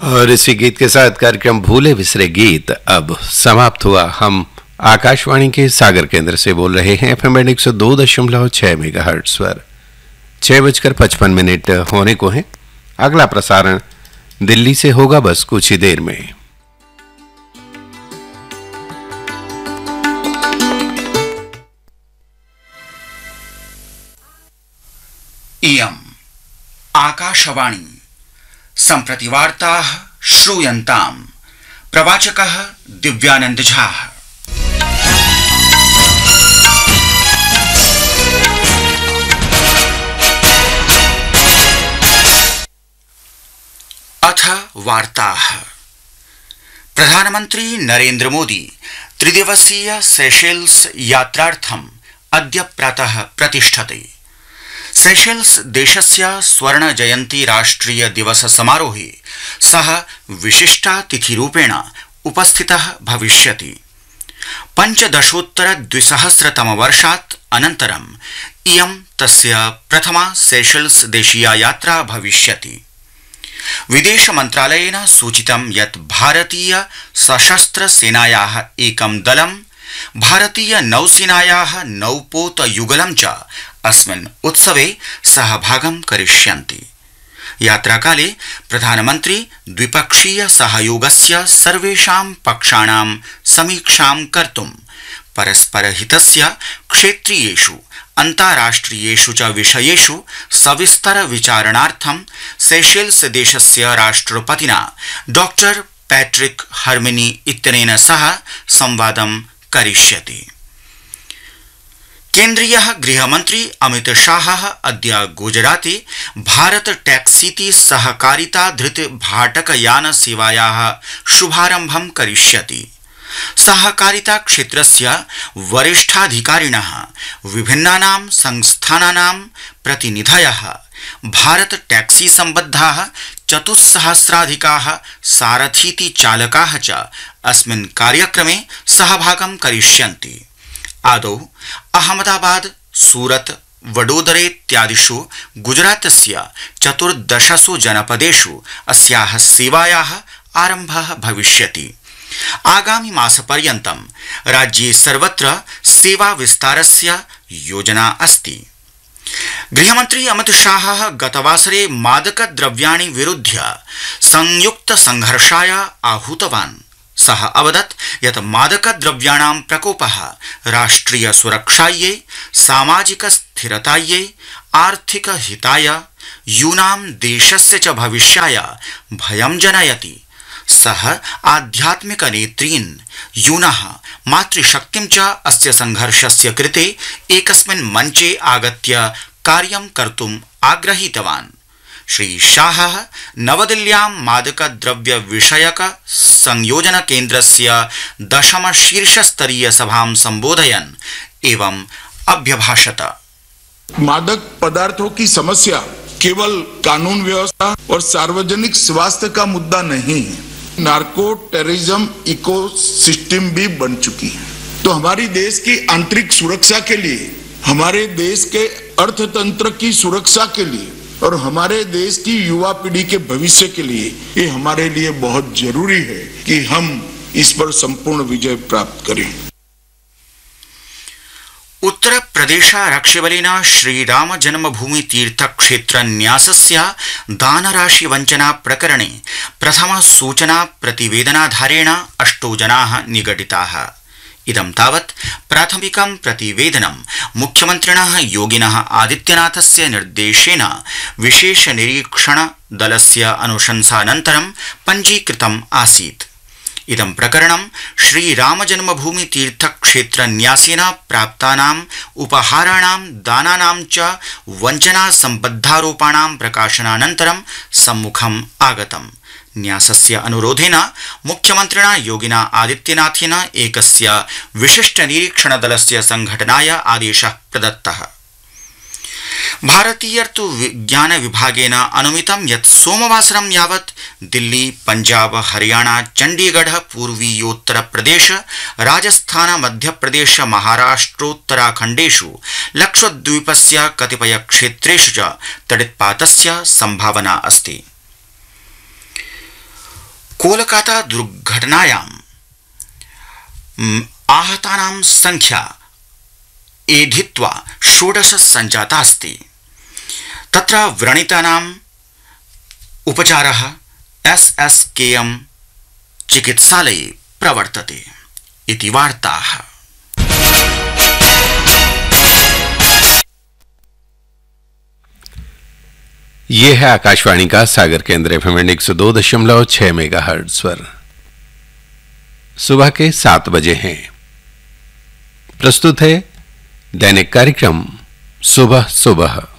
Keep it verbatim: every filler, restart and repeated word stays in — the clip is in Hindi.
और इसी गीत के साथ कार्यक्रम भूले बिसरे गीत अब समाप्त हुआ। हम आकाशवाणी के सागर केंद्र से बोल रहे हैं एफएम बैंड एक सौ दो दशमलव छह मेगाहर्ट्ज पर। छह बजकर पचपन मिनट होने को है। अगला प्रसारण दिल्ली से होगा बस कुछ ही देर में। इयम् आकाशवाणी सम्प्रति वार्ताः श्रूयन्ताम्। प्रवाचकः दिव्यानंद झा। अथ वार्ताः। प्रधानमन्त्री नरेन्द्र मोदी त्रिदिवसीय सेशेल्स यात्रार्थम् अद्य प्रातः प्रतिष्ठते। सेशेल्स देशस्य स्वर्ण जयन्ती राष्ट्रिय दिवस समारोहे सः विशिष्टातिथिरूपेण उपस्थितः भविष्यति। पञ्चदशोत्तर द्विसहस्रतम वर्षात् अनन्तरम् इयं तस्य प्रथमा सेशेल्स देशीया यात्रा भविष्यति। विदेश मन्त्रालयेन सूचितं यत् भारतीय सशस्त्र सेनायाः एकं दलं भारतीय नौसेनायाः नौपोत युगलं च अस्मिन् उत्सवे सहभागं करिष्यन्ति। यात्राकाले प्रधानमन्त्री द्विपक्षीय सहयोगस्य सर्वेषां पक्षाणां समीक्षां कर्तुं परस्परहितस्य क्षेत्रीयेषु अन्ताराष्ट्रियेषु च विषयेषु सविस्तर विचारणार्थं सेशेल्स देशस्य राष्ट्रपतिना डॉक्टर पैट्रिक हर्मिनी इत्यनेन सह संवादं करिष्यति। केन्द्रीयः गृहमन्त्री अमित शाहः अद्य गुजराते भारत टैक्सीति सहकारिता धृत भाटकयान सेवायाः शुभारम्भं करिष्यति। सहकारिता क्षेत्रस्य वरिष्ठाधिकारिणः विभिन्नानां संस्थानानां प्रतिनिधयः भारत टैक्सी सम्बद्धाः चतुस्सहस्राधिकाः सारथीति चालकाः च अस्मिन् कार्यक्रमे सहभागं करिष्यन्ति। आदौ अहमदाबाद, सूरत, वडोदरे इत्यादिषु गुजरातस्य चतुर्दशसु जनपदेषु अस्याः सेवायाः आरम्भः भविष्यति। आगामि मासपर्यन्तं राज्ये सर्वत्र सेवा विस्तारस्य योजना अस्ति। गृहमन्त्री अमित शाहः गतवासरे मादकद्रव्याणि विरुध्य संयुक्त संघर्षाय आहूतवान्। सः अवदत् यत् मादकद्रव्याणां प्रकोपः राष्ट्रिय सुरक्षायै, सामाजिक स्थिरतायै, आर्थिक हिताय, यूनां देशस्य च भविष्याय भयं जनयति। सः आध्यात्मिक नेत्रीन्, यूनः मातृशक्तिं च अस्य संघर्षस्य कृते एकस्मिन् मञ्चे आगत्य कार्यं कर्तुम् आग्रहीतवान्। श्री शाहः नवदिल्ल्यां मादकद्रव्य विषयक संयोजन केन्द्रस्य दशम शीर्षस्तरीय सभां संबोधयन् एवं अभ्यभाषत। मादक पदार्थों की समस्या केवल कानून व्यवस्था और सार्वजनिक स्वास्थ्य का मुद्दा नहीं है, नार्को टेररिज्म इकोसिस्टम भी बन चुकी है। तो हमारी देश की आंतरिक सुरक्षा के लिए, हमारे देश के अर्थतंत्र की सुरक्षा के लिए और हमारे देश की युवा पीढ़ी के भविष्य के लिए ये हमारे लिए बहुत जरूरी है कि हम इस पर संपूर्ण विजय प्राप्त करें। उत्तर प्रदेश आरक्षिबलेन श्रीराम जन्मभूमि तीर्थ क्षेत्र न्यासस्य दानराशि वंचना प्रकरणे प्रथम सूचना प्रतिवेदनाधारेण अष्टौ जनाः निगडिताः। इदं तावत् प्राथमिकं प्रतिवेदनं मुख्यमन्त्रिणः योगिनः आदित्यनाथस्य निर्देशेन विशेष निरीक्षण दलस्य अनुशंसानन्तरं पञ्जीकृतम् आसीत्। इदं प्रकरणं श्रीराम जन्मभूमि तीर्थ क्षेत्र न्यासेन प्राप्तानाम् उपहाराणां दानानां च वञ्चना सम्बद्धारोपाणां प्रकाशनानन्तरं सम्मुखम् आगतम्। न्यासस्य अनुरोधेन मुख्यमन्त्रिणा योगिना आदित्यनाथेन एकस्य विशिष्ट निरीक्षण दलस्य संघटनाय आदेशः प्रदत्तः। भारतीयर्तु विज्ञान विभागेन अनुमितं यत् सोमवासरं यावत् दिल्ली, पंजाब, हरियाणा, चंडीगढ़, पूर्वीयोत्तर प्रदेश, राजस्थान, मध्यप्रदेश, महाराष्ट्रोत्तराखण्डेषु लक्षद्वीपस्य कतिपय क्षेत्रेषु च तडित्पातस्य संभावना अस्ति। कोलकाता दुर्घटनायां आहतानां संख्या एधित्वा षोडश सञ्जाता अस्ति। तत्र व्रणितानाम् उपचारः एस् एस् के एम् चिकित्सालये प्रवर्तते इति वार्ताः। ये है आकाशवाणी का सागर केंद्र एफएम एक सौ दो दशमलव छह मेगा हर्ट्ज पर सुबह के सात बजे हैं। प्रस्तुत है दैनिक कार्यक्रम सुबह सुबह।